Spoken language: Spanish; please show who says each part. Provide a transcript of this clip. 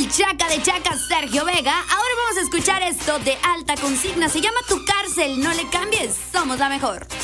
Speaker 1: el Chaca de Chaca, Sergio Vega. Ahora vamos a escuchar esto de alta consigna. Se llama Tu Cárcel. No le cambies, somos la mejor.